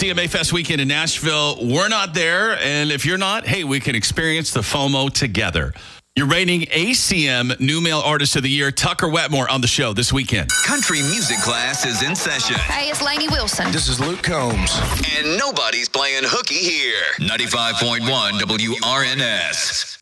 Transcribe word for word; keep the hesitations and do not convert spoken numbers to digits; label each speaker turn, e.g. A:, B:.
A: C M A Fest weekend in Nashville. We're not there, and if you're not, hey, we can experience the FOMO together. You're rating A C M New Male Artist of the Year, Tucker Wetmore, on the show this weekend.
B: Country music class is in session.
C: Hey, it's Lainey Wilson.
D: This is Luke Combs.
B: And nobody's playing hooky here. ninety-five point one W R N S.